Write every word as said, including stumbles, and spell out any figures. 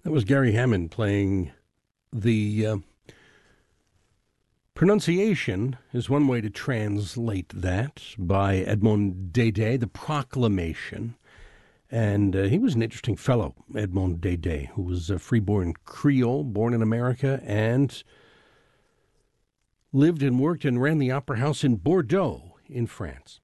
That was Gary Hammond playing the uh, Pronunciation is one way to translate that by Edmond Dede, the Proclamation. And uh, he was an interesting fellow, Edmond Dede, who was a freeborn Creole, born in America, and lived and worked and ran the opera house in Bordeaux in France.